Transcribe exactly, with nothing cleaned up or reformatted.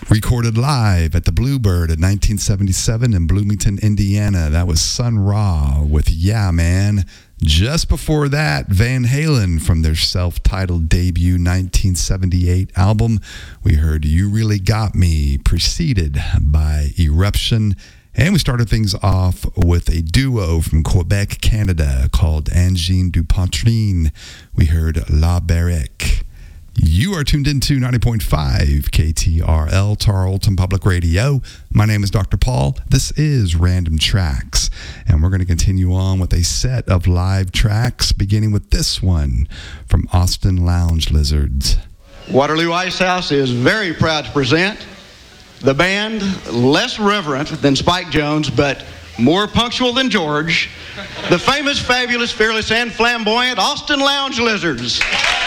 Recorded live at the Bluebird in nineteen seventy-seven in Bloomington, Indiana. That was Sun Ra with Yeah Man. Just before that, Van Halen from their self-titled debut nineteen seventy-eight album. We heard You Really Got Me, preceded by Eruption. And we started things off with a duo from Quebec, Canada called Angine Dupontrine. We heard La Barrique. You are tuned into ninety point five K T R L, Tarleton Public Radio. My name is Doctor Paul. This is Random Tracks, and we're going to continue on with a set of live tracks, beginning with this one from Austin Lounge Lizards. Waterloo Ice House is very proud to present the band, less reverent than Spike Jones, but more punctual than George, the famous, fabulous, fearless, and flamboyant Austin Lounge Lizards.